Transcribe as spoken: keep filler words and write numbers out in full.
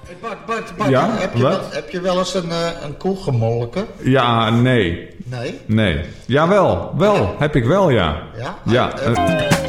Bart, Bart, Bart, Ja, heb, je wat? wel, heb je wel eens een, uh, een koe gemolken? Ja, nee. Nee? Nee. Jawel, wel. Ja. Heb ik wel, ja. Ja? Ja. Uh, uh,